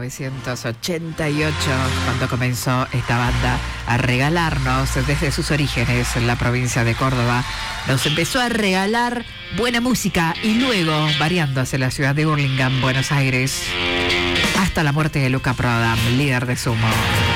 1988, cuando comenzó esta banda a regalarnos desde sus orígenes en la provincia de Córdoba. Nos empezó a regalar buena música y luego, variando hacia la ciudad de Burlingame, Buenos Aires, hasta la muerte de Luca Prodan, líder de Sumo.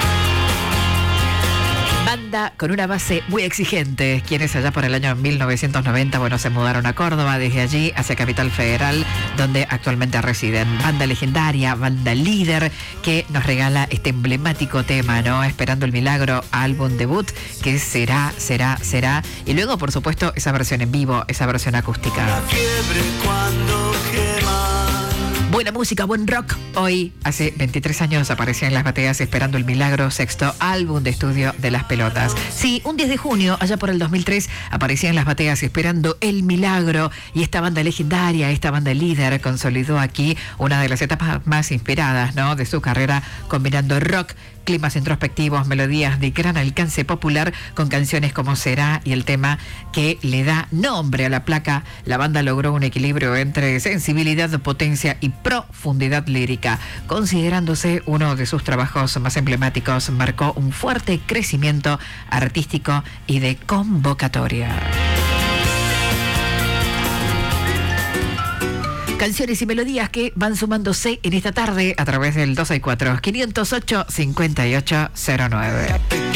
Banda con una base muy exigente, quienes allá por el año 1990, se mudaron a Córdoba, desde allí hacia Capital Federal, donde actualmente residen. Banda legendaria, banda líder, que nos regala este emblemático tema, ¿no? Esperando el milagro, álbum debut, que será. Y luego, por supuesto, esa versión en vivo, esa versión acústica. La fiebre cuando quema. Buena música, buen rock. Hoy, hace 23 años, aparecía en las bateas Esperando el Milagro, sexto álbum de estudio de Las Pelotas. Sí, un 10 de junio, allá por el 2003, aparecía en las bateas Esperando el Milagro, y esta banda legendaria, esta banda líder, consolidó aquí una de las etapas más inspiradas, ¿no?, de su carrera, combinando rock, climas introspectivos, melodías de gran alcance popular, con canciones como Será y el tema que le da nombre a la placa. La banda logró un equilibrio entre sensibilidad, potencia y profundidad lírica. Considerándose uno de sus trabajos más emblemáticos, marcó un fuerte crecimiento artístico y de convocatoria. Canciones y melodías que van sumándose en esta tarde a través del 264-508-5809.